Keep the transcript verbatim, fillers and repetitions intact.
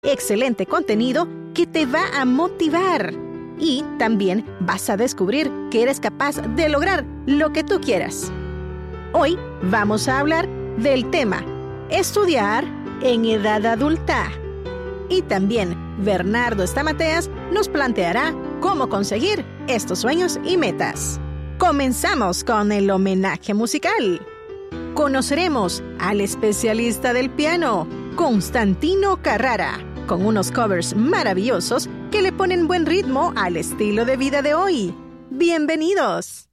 excelente contenido que te va a motivar. Y también vas a descubrir que eres capaz de lograr lo que tú quieras. Hoy vamos a hablar del tema estudiar en edad adulta. Y también Bernardo Stamateas nos planteará cómo conseguir estos sueños y metas. Comenzamos con el homenaje musical. Conoceremos al especialista del piano, Constantino Carrara, con unos covers maravillosos que le ponen buen ritmo al estilo de vida de hoy. ¡Bienvenidos!